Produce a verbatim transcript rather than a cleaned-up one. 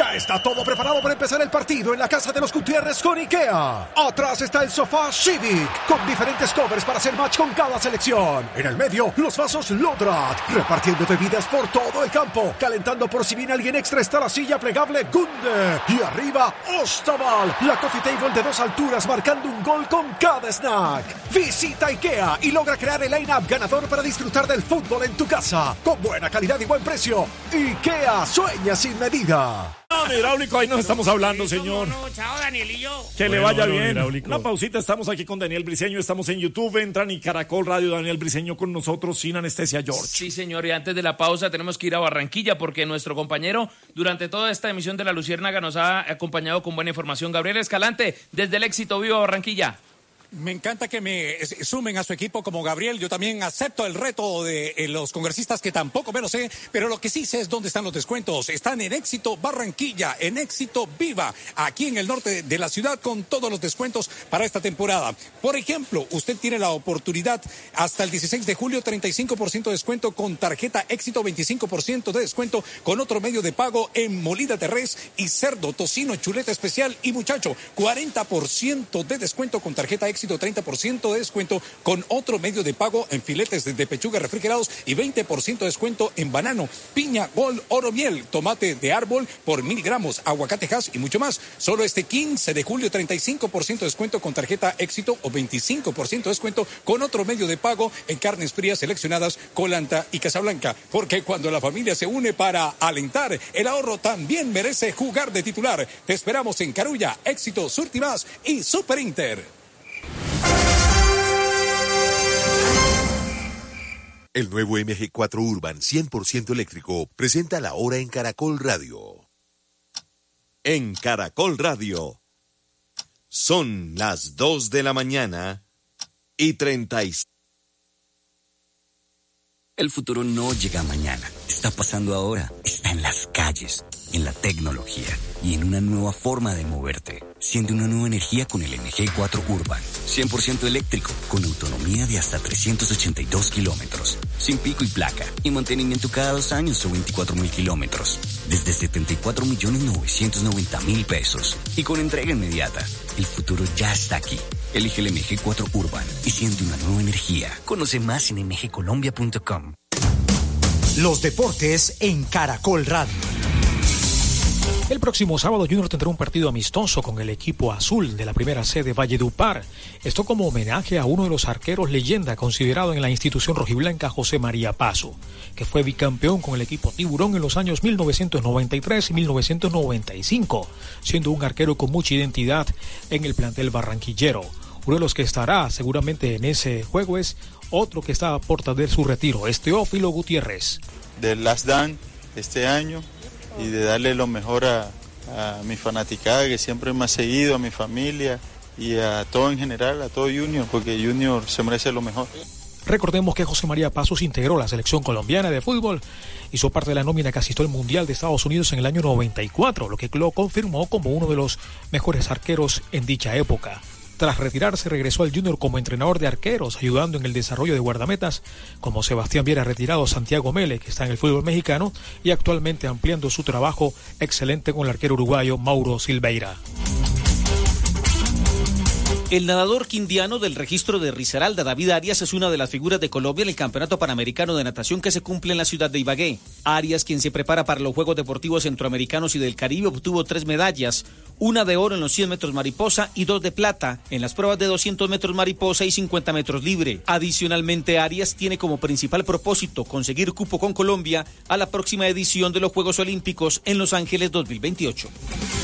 Ya está todo preparado para empezar el partido en la casa de los Gutiérrez con IKEA. Atrás está el sofá Civic, con diferentes covers para hacer match con cada selección. En el medio, los vasos Lodrat, repartiendo bebidas por todo el campo. Calentando por si viene alguien extra está la silla plegable Gunde. Y arriba, Ostaval, la coffee table de dos alturas marcando un gol con cada snack. Visita IKEA y logra crear el line-up ganador para disfrutar del fútbol en tu casa. Con buena calidad y buen precio. IKEA, sueña sin medida. No, hidráulico, ahí nos estamos hablando, señor. No, no, chao, Danielillo. Que Bueno, le vaya no, bien. hidráulico. Una pausita, estamos aquí con Daniel Briceño, estamos en YouTube, entran y Caracol Radio, Daniel Briceño con nosotros, sin anestesia, George. Sí, señor, y antes de la pausa tenemos que ir a Barranquilla porque nuestro compañero durante toda esta emisión de La Luciérnaga nos ha acompañado con buena información. Gabriel Escalante, desde el Éxito, viva Barranquilla. Me encanta que me sumen a su equipo como Gabriel. Yo también acepto el reto de eh, los congresistas que tampoco me lo sé, pero lo que sí sé es dónde están los descuentos. Están en Éxito Barranquilla, en Éxito Viva, aquí en el norte de la ciudad con todos los descuentos para esta temporada. Por ejemplo, usted tiene la oportunidad hasta el dieciséis de julio, treinta y cinco por ciento de descuento con tarjeta Éxito, veinticinco por ciento de descuento con otro medio de pago en molida de res y cerdo, tocino, chuleta especial y muchacho, cuarenta por ciento de descuento con tarjeta Éxito. treinta por ciento de descuento con otro medio de pago en filetes de pechuga refrigerados y veinte por ciento de descuento en banano, piña, gol, oro, miel, tomate de árbol por mil gramos, aguacate Hass y mucho más. Solo este quince de julio, treinta y cinco por ciento de descuento con tarjeta Éxito o veinticinco por ciento de descuento con otro medio de pago en carnes frías seleccionadas, Colanta y Casablanca. Porque cuando la familia se une para alentar, el ahorro también merece jugar de titular. Te esperamos en Carulla, Éxito, Surtimás y Super Inter. El nuevo M G cuatro Urban cien por ciento eléctrico presenta la hora en Caracol Radio. En Caracol Radio son las dos de la mañana y treinta y seis. El futuro no llega mañana, está pasando ahora, está en las calles, en la tecnología y en una nueva forma de moverte. Siente una nueva energía con el M G cuatro Urban, cien por ciento eléctrico, con autonomía de hasta trescientos ochenta y dos kilómetros, sin pico y placa, y mantenimiento cada dos años o veinticuatro mil kilómetros, desde setenta y cuatro millones novecientos noventa mil pesos, y con entrega inmediata. El futuro ya está aquí. Elige el M G cuatro Urban y siente una nueva energía. Conoce más en m g colombia punto com. Los deportes en Caracol Radio. El próximo sábado Junior tendrá un partido amistoso con el equipo azul de la primera C de Valledupar. Esto como homenaje a uno de los arqueros leyenda considerado en la institución rojiblanca, José María Paso, que fue bicampeón con el equipo Tiburón en los años mil novecientos noventa y tres y mil novecientos noventa y cinco, siendo un arquero con mucha identidad en el plantel barranquillero. Uno de los que estará seguramente en ese juego es otro que está a puerta de su retiro, es Teófilo Gutiérrez. Del Last Dance este año y de darle lo mejor a, a mi fanaticada que siempre me ha seguido, a mi familia y a todo en general, a todo Junior, porque Junior se merece lo mejor. Recordemos que José María Pasos integró la selección colombiana de fútbol, hizo parte de la nómina que asistió al Mundial de Estados Unidos en el año noventa y cuatro, lo que lo confirmó como uno de los mejores arqueros en dicha época. Tras retirarse, regresó al Junior como entrenador de arqueros, ayudando en el desarrollo de guardametas, como Sebastián Viera retirado, Santiago Mele, que está en el fútbol mexicano, y actualmente ampliando su trabajo excelente con el arquero uruguayo Mauro Silveira. El nadador quindiano del registro de Risaralda, David Arias, es una de las figuras de Colombia en el Campeonato Panamericano de Natación que se cumple en la ciudad de Ibagué. Arias, quien se prepara para los Juegos Deportivos Centroamericanos y del Caribe, obtuvo tres medallas, una de oro en los cien metros mariposa y dos de plata en las pruebas de doscientos metros mariposa y cincuenta metros libre. Adicionalmente, Arias tiene como principal propósito conseguir cupo con Colombia a la próxima edición de los Juegos Olímpicos en Los Ángeles dos mil veintiocho.